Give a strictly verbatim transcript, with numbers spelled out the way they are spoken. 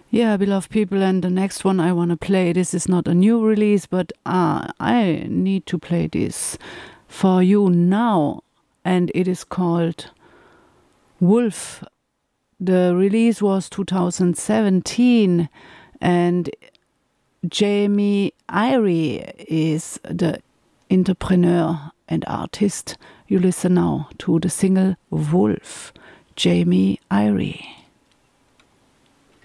Yeah, beloved people, and the next one I want to play, this is not a new release, but uh, I need to play this for you now, and it is called Wolf. The release was two thousand seventeen, and Jamie Irie is the entrepreneur and artist. You listen now to the single Wolf, Jamie Irie.